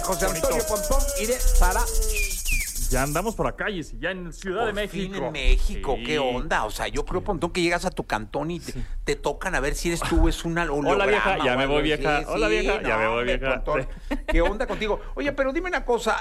José Bonito. Antonio Pontón y de Sara. Ya andamos por la calle, ya en Ciudad de Por fin México. en México, Sí. ¿qué onda? O sea, yo creo, Pontón, que llegas a tu cantón y te tocan a ver si eres tú, es una holograma. Hola, vieja, ya o me algo voy, así. vieja. Sí, Hola, vieja, ya me voy, hombre, vieja. Pontón, ¿qué onda contigo? Oye, pero dime una cosa,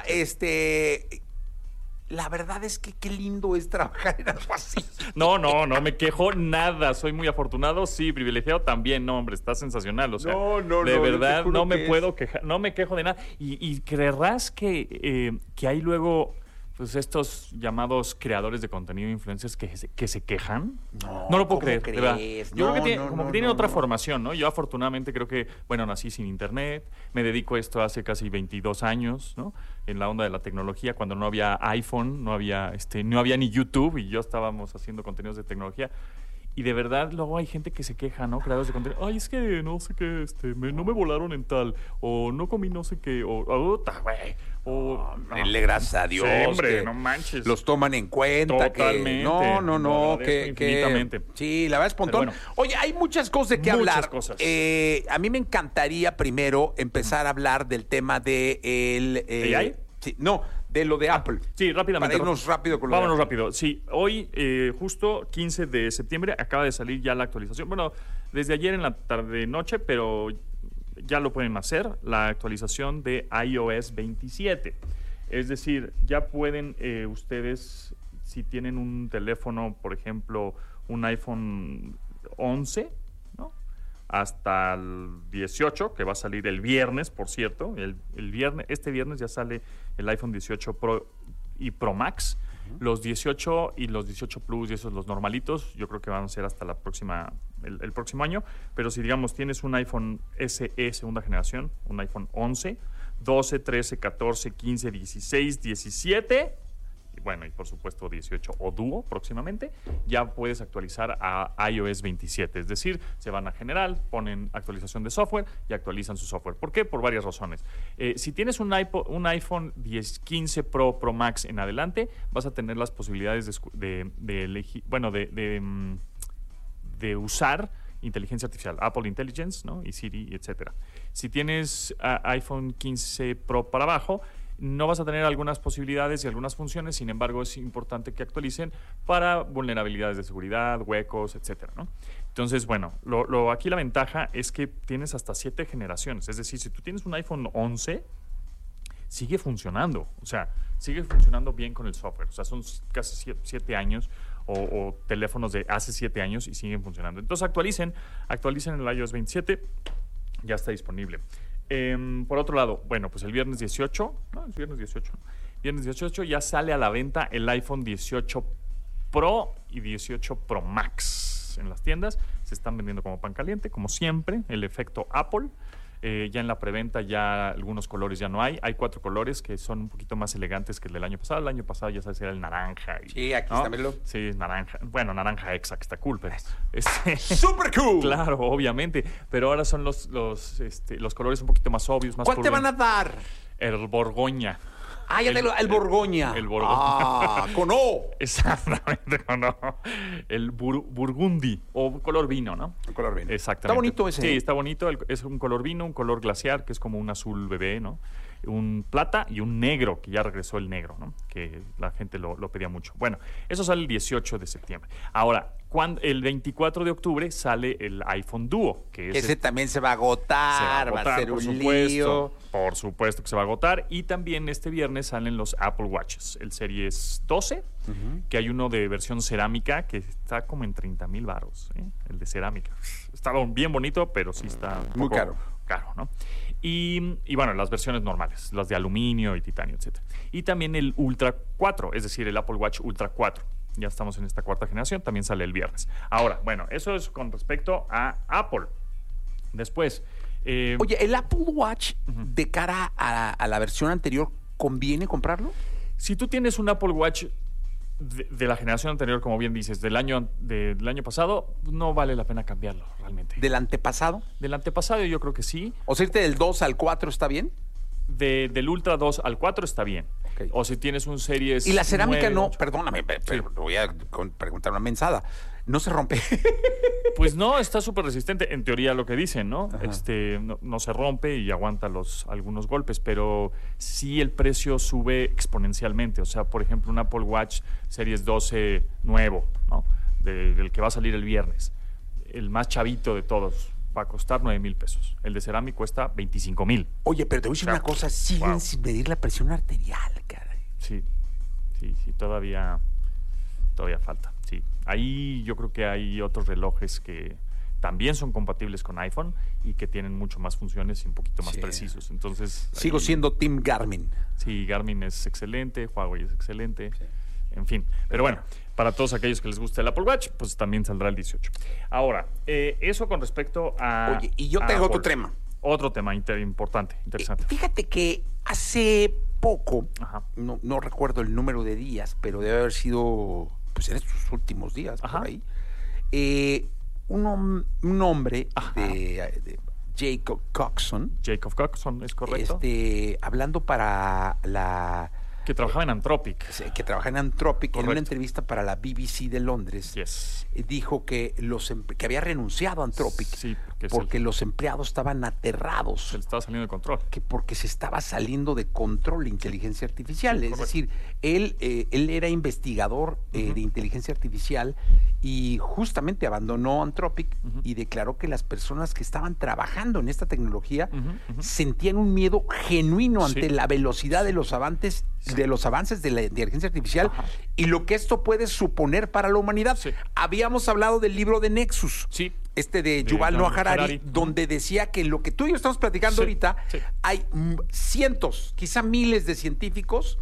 la verdad es que qué lindo es trabajar en algo así. No me quejo nada. Soy muy afortunado, sí, privilegiado también. No, hombre, está sensacional. O sea, de verdad, te juro no me que puedo quejar, no me quejo de nada. Y creerás que hay luego, pues, estos llamados creadores de contenido, influencers, que se quejan. No lo puedo ¿cómo creer, de verdad. crees? Yo creo que No, como que tienen otra formación, ¿no? Yo afortunadamente creo que, bueno, nací sin internet, me dedico a esto hace casi 22 años, ¿no? En la onda de la tecnología, cuando no había iPhone, no había ni YouTube, y yo estábamos haciendo contenidos de tecnología. Y de verdad, luego hay gente que se queja, ¿no? Creadores de contenido. Ay, es que no sé qué, no me volaron en tal, o no comí no sé qué, o puta, güey. O Denle gracias a Dios. Sí, hombre, que no manches. los toman en cuenta. Totalmente. Que, no, Lo agradezco infinitamente. Sí, la verdad es Pontón. Pero bueno. Oye, hay muchas cosas de qué Muchas hablar. cosas. A mí me encantaría primero empezar a hablar del tema de el... ¿AI? Sí, no, de lo de Apple. Sí, rápidamente. Para irnos rápido con lo de Vámonos Apple. rápido. Sí, hoy, justo 15 de septiembre, acaba de salir ya la actualización. Bueno, desde ayer en la tarde-noche, pero ya lo pueden hacer, la actualización de iOS 27. Es decir, ya pueden ustedes, si tienen un teléfono, por ejemplo, un iPhone 11, ¿no? Hasta el 18, que va a salir el viernes, por cierto. Este viernes ya sale el iPhone 18 Pro y Pro Max. Los 18 y los 18 Plus y esos los normalitos, yo creo que van a ser hasta el próximo año. Pero si, digamos, tienes un iPhone SE segunda generación, un iPhone 11, 12, 13, 14, 15, 16, 17... bueno, y por supuesto 18 o Duo próximamente, ya puedes actualizar a iOS 27. Es decir, se van a general, ponen actualización de software y actualizan su software. ¿Por qué? Por varias razones. Si tienes un iPhone 15 Pro, Pro Max en adelante, vas a tener las posibilidades de usar inteligencia artificial, Apple Intelligence, ¿no? Y Siri, etcétera. Si tienes iPhone 15 Pro para abajo, no vas a tener algunas posibilidades y algunas funciones, sin embargo es importante que actualicen para vulnerabilidades de seguridad, huecos, etcétera, ¿no? Entonces, bueno, aquí la ventaja es que tienes hasta 7 generaciones, es decir, si tú tienes un iPhone 11, sigue funcionando, o sea, sigue funcionando bien con el software, o sea, son casi 7 años o teléfonos de hace 7 años y siguen funcionando. Entonces actualicen el iOS 27, ya está disponible. Por otro lado, bueno, pues el viernes 18, ¿no? Es viernes 18. Viernes 18 ya sale a la venta el iPhone 18 Pro y 18 Pro Max en las tiendas. Se están vendiendo como pan caliente, como siempre, el efecto Apple. Ya en la preventa ya algunos colores ya no hay. Hay 4 colores que son un poquito más elegantes que el del año pasado. El año pasado ya sabes, era el naranja. Sí, aquí ¿no? está, míralo. Sí, naranja. Bueno, naranja exa, que está cool, pero... ¡Súper cool! Claro, obviamente. Pero ahora son los colores un poquito más obvios, más ¿Cuál te van a dar? El Borgoña. Ah, ya el Borgoña. El Borgoña. Ah, con O. Exactamente, no. El Burgundy, o color vino, ¿no? El color vino. Exactamente. Está bonito ese. Sí, está bonito. Es un color vino, un color glaciar, que es como un azul bebé, ¿no? Un plata y un negro, que ya regresó el negro, ¿no? Que la gente lo pedía mucho. Bueno, eso sale el 18 de septiembre. Ahora, el 24 de octubre sale el iPhone Duo, que ese también se va a agotar, va a ser por un supuesto, lío. Por supuesto que se va a agotar. Y también este viernes salen los Apple Watches, el Series 12, que hay uno de versión cerámica que está como en 30,000 varos, ¿eh? El de cerámica. Está bien bonito, pero sí está un muy poco caro, ¿no? Y bueno, las versiones normales, las de aluminio y titanio, etc. Y también el Ultra 4, es decir, el Apple Watch Ultra 4. Ya estamos en esta 4ª generación, también sale el viernes. Ahora, bueno, eso es con respecto a Apple. Después... Oye, ¿el Apple Watch de cara a la versión anterior conviene comprarlo? Si tú tienes un Apple Watch de la generación anterior, como bien dices, del año pasado, no vale la pena cambiarlo realmente. ¿Del antepasado? Del antepasado yo creo que sí. O sea, irte del 2 al 4 está bien. Del Ultra 2 al 4 está bien. Ok. O si tienes un Series Y la cerámica 9, no, 8. perdóname, pero voy a preguntar una mensada. No se rompe. Pues no, está súper resistente, en teoría lo que dicen, ¿no? Ajá. No se rompe y aguanta algunos golpes, pero sí el precio sube exponencialmente. O sea, por ejemplo, un Apple Watch Series 12 nuevo, ¿no? Del que va a salir el viernes. El más chavito de todos va a costar 9,000 pesos. El de Ceramic cuesta 25,000. Oye, pero te voy a decir Claro. una cosa, siguen Wow. sin medir la presión arterial, caray. Sí, todavía falta. Sí. Ahí yo creo que hay otros relojes que también son compatibles con iPhone y que tienen mucho más funciones y un poquito más Sí. precisos. Entonces, Sigo ahí- siendo Team Garmin. Sí, Garmin es excelente, Huawei es excelente. En fin, pero bueno, para todos aquellos que les guste el Apple Watch, pues también saldrá el 18. Ahora, eso con respecto a... Oye, y yo a tengo otro Apple. tema. Otro tema importante, interesante. Fíjate que hace poco, Ajá. no recuerdo el número de días, pero debe haber sido pues en estos últimos días, Ajá. por ahí, un hombre Ajá. de Jacob Coxon, Jacob Coxon, ¿es correcto? hablando para la Que trabajaba en Anthropic. que trabaja en Anthropic, en una Correcto. entrevista para la BBC de Londres, Yes. dijo que que había renunciado a Anthropic Sí, porque porque los empleados estaban aterrados, se le estaba saliendo de control. que porque se estaba saliendo de control la inteligencia artificial. Sí, Es correcto. decir, él era investigador de inteligencia artificial y justamente abandonó Anthropic y declaró que las personas que estaban trabajando en esta tecnología sentían un miedo genuino ante Sí. la velocidad de los avances de la inteligencia artificial Ajá. y lo que esto puede suponer para la humanidad. Sí. Habíamos hablado del libro de Nexus, Sí. de Yuval Noah Harari, Harari. donde decía que lo que tú y yo estamos platicando Sí, ahorita, sí. hay cientos, quizá miles de científicos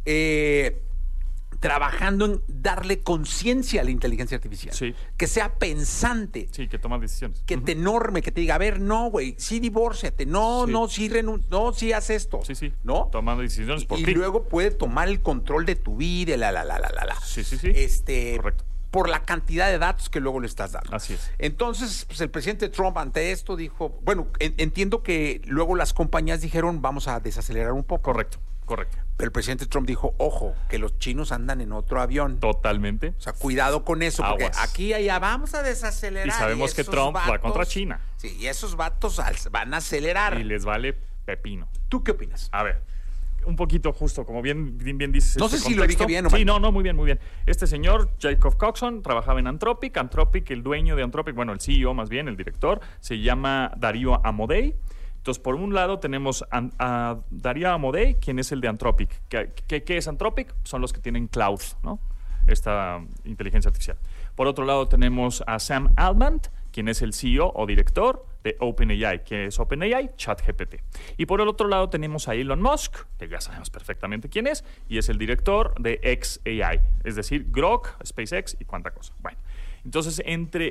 trabajando en darle conciencia a la inteligencia artificial. Sí. Que sea pensante, Sí, que toma decisiones. que te norme, que te diga, a ver, no, güey, sí divórciate, no, Sí. no, sí no, sí haz esto. Sí. ¿No? Tomando decisiones por Y ti. luego puede tomar el control de tu vida, Sí. Correcto. Por la cantidad de datos que luego le estás dando. Así es. Entonces, pues el presidente Trump ante esto dijo, bueno, entiendo que luego las compañías dijeron, vamos a desacelerar un poco. Correcto. Pero el presidente Trump dijo, ojo, que los chinos andan en otro avión. Totalmente. O sea, cuidado con eso, porque Aguas. aquí allá vamos a desacelerar. Y sabemos que esos Trump va contra China. Sí, y esos vatos van a acelerar. Y les vale pepino. ¿Tú qué opinas? A ver, un poquito justo, como bien dices. No sé si lo dije bien o mal. Sí, no, muy bien. Este señor, Jacob Coxon, trabajaba en Anthropic. Anthropic, el dueño de Anthropic, bueno, el CEO más bien, el director, se llama Darío Amodei. Entonces, por un lado tenemos a Darío Amodei, quien es el de Anthropic. ¿Qué es Anthropic? Son los que tienen cloud, ¿no? Esta inteligencia artificial. Por otro lado tenemos a Sam Altman, quien es el CEO o director de OpenAI, que es OpenAI, ChatGPT. Y por el otro lado tenemos a Elon Musk, que ya sabemos perfectamente quién es, y es el director de xAI, es decir, Grok, SpaceX y cuánta cosa. Bueno, entonces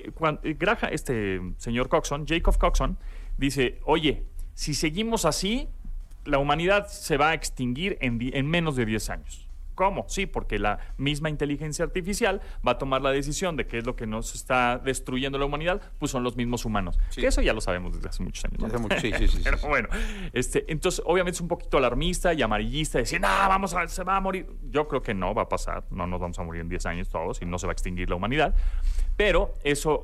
este señor Coxon, Jacob Coxon, dice, oye, si seguimos así, la humanidad se va a extinguir en menos de 10 años. ¿Cómo? Sí, porque la misma inteligencia artificial va a tomar la decisión de qué es lo que nos está destruyendo la humanidad, pues son los mismos humanos. Sí. Que eso ya lo sabemos desde hace muchos años, ¿no? Hace mucho, sí. Pero bueno, entonces obviamente es un poquito alarmista y amarillista, decir, no, se va a morir. Yo creo que no va a pasar, no nos vamos a morir en 10 años todos y no se va a extinguir la humanidad. Pero eso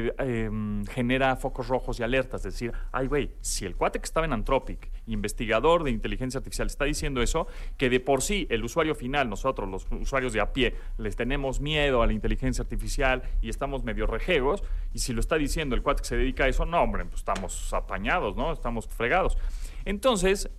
genera focos rojos y alertas, es decir, ay güey, si el cuate que estaba en Anthropic, investigador de inteligencia artificial, está diciendo eso, que de por sí el usuario final, nosotros los usuarios de a pie, les tenemos miedo a la inteligencia artificial y estamos medio rejegos, y si lo está diciendo el cuate que se dedica a eso, no hombre, pues estamos apañados, ¿no? Estamos fregados. Entonces,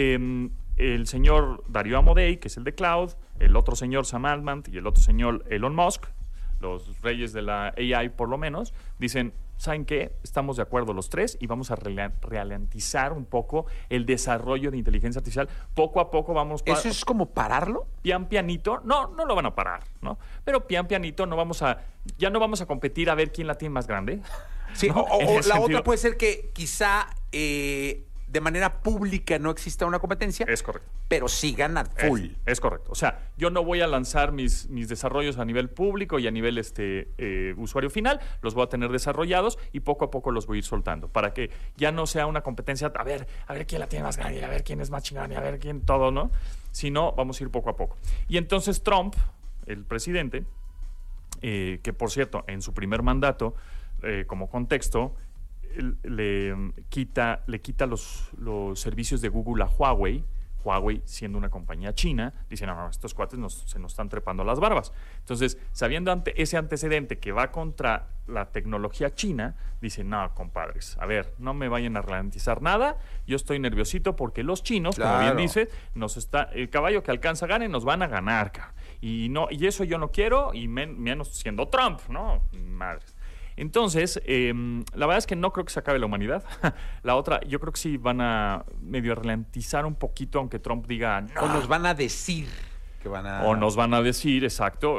el señor Darío Amodei, que es el de Cloud, el otro señor Sam Altman y el otro señor Elon Musk, los reyes de la AI por lo menos, dicen, ¿saben qué? Estamos de acuerdo los tres y vamos a ralentizar un poco el desarrollo de inteligencia artificial. Poco a poco vamos... ¿Eso es como pararlo? Pianito, no lo van a parar, ¿no? Pero pianito ya no vamos a competir a ver quién la tiene más grande. Sí, ¿no? o En la ese sentido. otra puede ser que quizá de manera pública no exista una competencia. Es correcto. Pero sigan a full. Es correcto. O sea, yo no voy a lanzar mis desarrollos a nivel público y a nivel usuario final. Los voy a tener desarrollados y poco a poco los voy a ir soltando para que ya no sea una competencia a ver quién la tiene más grande, a ver quién es más chingón, a ver quién todo, ¿no? Sino vamos a ir poco a poco. Y entonces Trump, el presidente, que por cierto, en su primer mandato, como contexto, le quita los servicios de Google a Huawei siendo una compañía china, dicen, no, estos cuates se nos están trepando las barbas. Entonces, sabiendo ese antecedente que va contra la tecnología china, dicen, no, compadres, a ver, no me vayan a ralentizar nada, yo estoy nerviosito porque los chinos, como bien dice, el caballo que alcanza gane, nos van a ganar, y eso yo no quiero, y menos siendo Trump, ¿no? Madres. Entonces, la verdad es que no creo que se acabe la humanidad. La otra, yo creo que sí van a medio ralentizar un poquito, aunque Trump diga no. O nos van a decir que van a... O nos van a decir, exacto.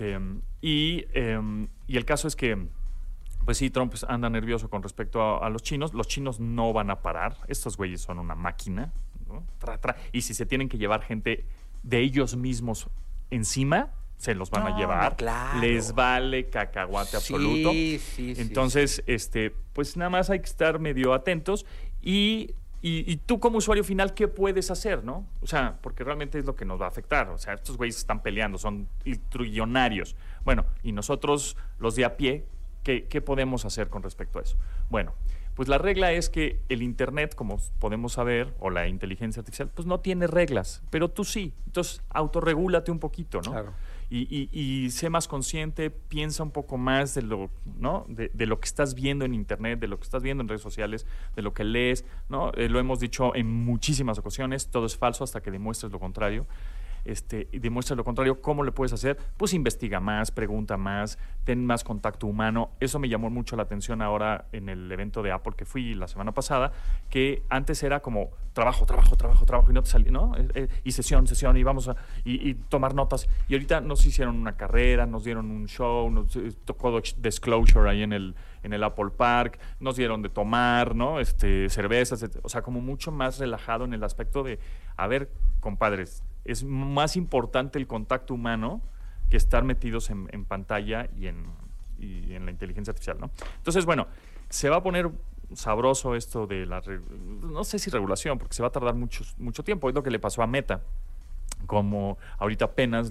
Y el caso es que, pues sí, Trump anda nervioso con respecto a los chinos. Los chinos no van a parar. Estos güeyes son una máquina, ¿no? Y si se tienen que llevar gente de ellos mismos encima, se los van a llevar, claro. Les vale cacahuate absoluto. Sí. Entonces, pues nada más hay que estar medio atentos y tú como usuario final, ¿qué puedes hacer, no? O sea, porque realmente es lo que nos va a afectar. O sea, estos güeyes están peleando, son trillonarios. Bueno, y nosotros, los de a pie, ¿qué podemos hacer con respecto a eso? Bueno, pues la regla es que el Internet, como podemos saber, o la inteligencia artificial, pues no tiene reglas, pero tú sí. Entonces, autorregúlate un poquito, ¿no? Claro. Y sé más consciente, piensa un poco más de lo, ¿no? de lo que estás viendo en Internet, de lo que estás viendo en redes sociales, de lo que lees, ¿no? Lo hemos dicho en muchísimas ocasiones, todo es falso hasta que demuestres lo contrario. Y demuestra lo contrario. ¿Cómo le puedes hacer? Pues investiga más, pregunta más, ten más contacto humano. Eso me llamó mucho la atención ahora en el evento de Apple que fui la semana pasada, que antes era como trabajo y no te salía, ¿no? Y sesión y vamos a y tomar notas. Y ahorita nos hicieron una carrera, nos dieron un show, nos tocó Disclosure ahí en el Apple Park, nos dieron de tomar, ¿no? Cervezas, o sea, como mucho más relajado en el aspecto de, a ver, compadres, es más importante el contacto humano que estar metidos en pantalla y en la inteligencia artificial, ¿no? Entonces, bueno, se va a poner sabroso esto de no sé si regulación, porque se va a tardar mucho tiempo. Es lo que le pasó a Meta. Como ahorita apenas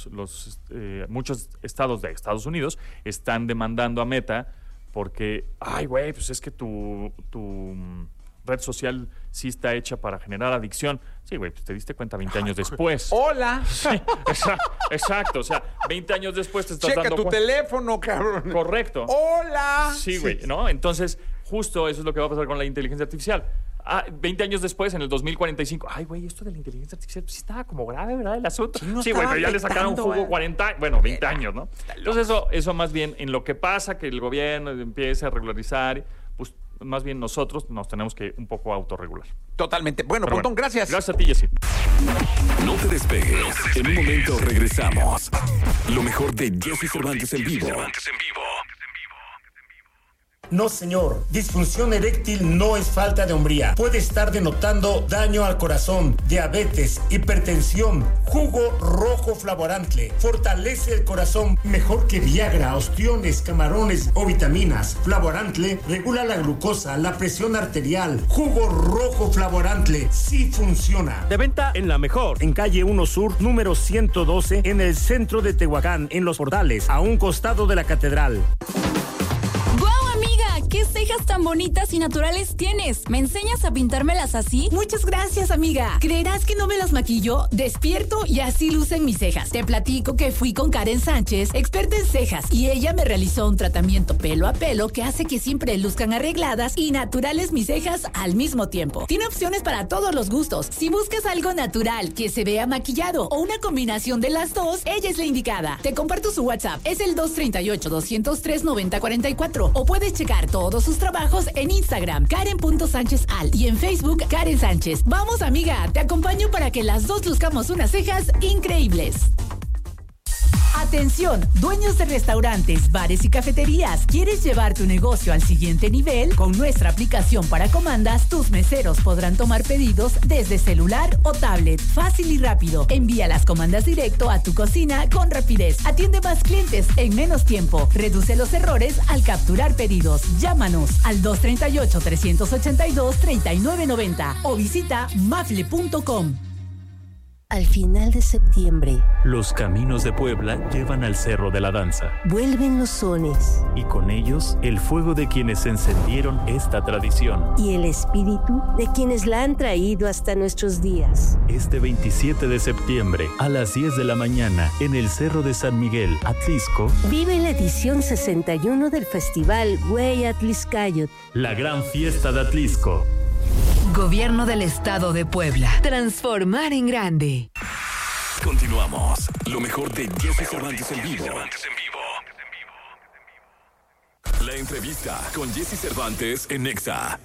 muchos estados de Estados Unidos están demandando a Meta porque, güey, pues es que tu red social sí está hecha para generar adicción. Sí, güey, pues te diste cuenta 20 años después. ¡Hola! Sí, exacto. O sea, 20 años después te estás dando cuenta. Checa tu teléfono, cabrón. Correcto. ¡Hola! Sí, güey, ¿no? Entonces, justo eso es lo que va a pasar con la inteligencia artificial. 20 años después, en el 2045, güey, esto de la inteligencia artificial pues, sí estaba como grave, ¿verdad? El asunto. Sí, güey, pero ya le sacaron jugo 20 años, ¿no? Entonces, eso más bien, en lo que pasa, que el gobierno empiece a regularizar, pues más bien nosotros nos tenemos que un poco autorregular. Totalmente. Bueno, Pontón, gracias. Gracias a ti, Jessy. No te despegues. En un momento regresamos. Lo mejor de Jessy Cervantes en vivo. No, señor. Disfunción eréctil no es falta de hombría. Puede estar denotando daño al corazón, diabetes, hipertensión. Jugo rojo Flavorantle fortalece el corazón mejor que Viagra, ostiones, camarones o vitaminas. Flavorantle regula la glucosa, la presión arterial. Jugo rojo Flavorantle sí funciona. De venta en La Mejor, en calle 1 Sur, número 112, en el centro de Tehuacán, en Los Portales, a un costado de la catedral. ¿Qué cejas tan bonitas y naturales tienes? ¿Me enseñas a pintármelas así? Muchas gracias, amiga. ¿Creerás que no me las maquillo? Despierto y así lucen mis cejas. Te platico que fui con Karen Sánchez, experta en cejas, y ella me realizó un tratamiento pelo a pelo que hace que siempre luzcan arregladas y naturales mis cejas al mismo tiempo. Tiene opciones para todos los gustos. Si buscas algo natural que se vea maquillado o una combinación de las dos, ella es la indicada. Te comparto su WhatsApp. Es el 238-203-9044 o puedes checar todos sus trabajos en Instagram, Karen.SánchezAl, y en Facebook, Karen Sánchez. Vamos, amiga, te acompaño para que las dos luzcamos unas cejas increíbles. Atención, dueños de restaurantes, bares y cafeterías. ¿Quieres llevar tu negocio al siguiente nivel? Con nuestra aplicación para comandas, tus meseros podrán tomar pedidos desde celular o tablet. Fácil y rápido. Envía las comandas directo a tu cocina con rapidez. Atiende más clientes en menos tiempo. Reduce los errores al capturar pedidos. Llámanos al 238-382-3990 o visita mafle.com. Al final de septiembre, los caminos de Puebla llevan al Cerro de la Danza. vuelven los sones Y con ellos, el fuego de quienes encendieron esta tradición. y el espíritu de quienes la han traído hasta nuestros días. Este 27 de septiembre, a las 10 de la mañana, en el Cerro de San Miguel, Atlisco, Vive la edición 61 del Festival Güey Atliscayot. la gran fiesta de Atlisco. Gobierno del Estado de Puebla. Transformar en grande. Continuamos. Lo mejor de Jesse Cervantes en vivo. La entrevista con Jesse Cervantes en Nexa.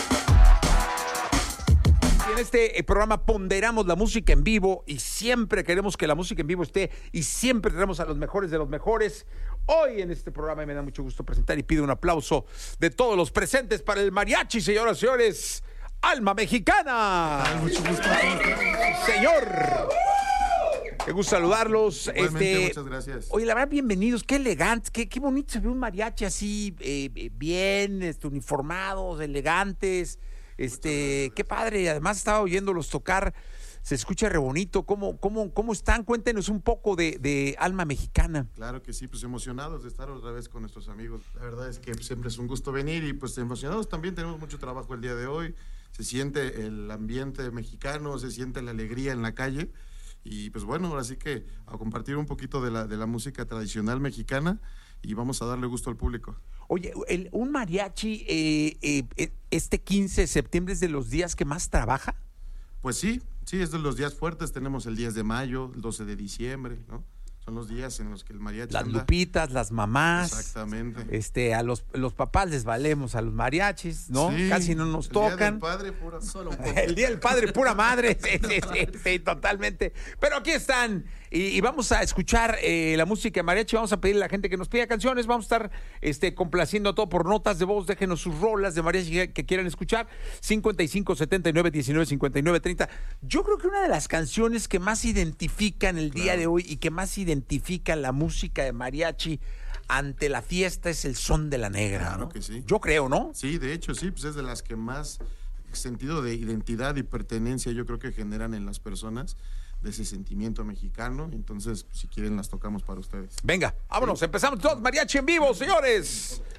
En este programa ponderamos la música en vivo y siempre queremos que la música en vivo esté y siempre tenemos a los mejores de los mejores. Hoy en este programa me da mucho gusto presentar y pido un aplauso de todos los presentes para el mariachi, señoras y señores. Alma Mexicana. Mucho gusto. Señor. Qué gusto saludarlos. Igualmente, muchas gracias. Oye, la verdad, bienvenidos. Qué elegantes, qué bonito se ve un mariachi así, bien, uniformados, elegantes. Qué padre. Además, estaba oyéndolos tocar. Se escucha re bonito. ¿Cómo están? Cuéntenos un poco de Alma Mexicana. Claro que sí, pues emocionados de estar otra vez con nuestros amigos. La verdad es que siempre es un gusto venir y pues emocionados también. Tenemos mucho trabajo el día de hoy. Se siente el ambiente mexicano, se siente la alegría en la calle. Y pues bueno, ahora sí que a compartir un poquito de la música tradicional mexicana y vamos a darle gusto al público. Oye, un mariachi este 15 de septiembre es de los días que más trabaja. Pues sí, es de los días fuertes. Tenemos el 10 de mayo, el 12 de diciembre, ¿no? Son los días en los que el mariachi Las anda. lupitas, las mamás. Exactamente. A los papás les valemos a los mariachis, ¿no? Sí, Casi no nos tocan. El Día del Padre, pura. Solo un poco. El Día del Padre, pura madre. Sí, totalmente. Pero aquí están. Y vamos a escuchar la música de mariachi. Vamos a pedirle a la gente que nos pida canciones. Vamos a estar complaciendo a todo por notas de voz. Déjenos sus rolas de mariachi que quieran escuchar. 55 79 19 59 30. Yo creo que una de las canciones que más identifican el día de hoy y que más identifican la música de mariachi ante la fiesta es el Son de la Negra. Claro, ¿no? que sí. Yo creo, ¿no? Sí, de hecho, sí, pues es de las que más sentido de identidad y pertenencia yo creo que generan en las personas, de ese sentimiento mexicano. Entonces, pues, si quieren, las tocamos para ustedes. Venga, vámonos, empezamos todos mariachi en vivo, señores.